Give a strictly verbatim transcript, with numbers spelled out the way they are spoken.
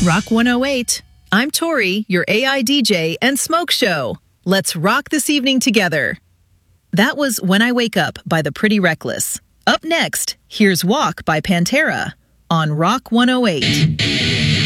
Rock one oh eight. I'm Tori, your A I D J and smoke show. Let's rock this evening together. That was When I Wake Up by The Pretty Reckless. Up next, here's Walk by Pantera on Rock one oh eight.